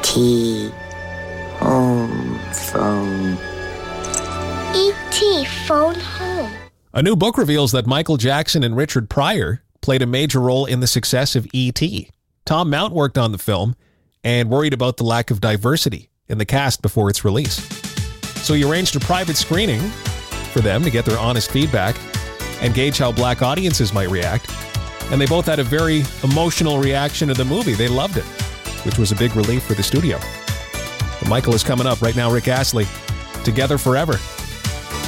E.T. Home phone. E.T. phone home. A new book reveals that Michael Jackson and Richard Pryor played a major role in the success of E.T. Tom Mount worked on the film and worried about the lack of diversity in the cast before its release. So he arranged a private screening for them to get their honest feedback and gauge how black audiences might react. And they both had a very emotional reaction to the movie. They loved it, which was a big relief for the studio. But Michael is coming up right now. Rick Astley, Together Forever.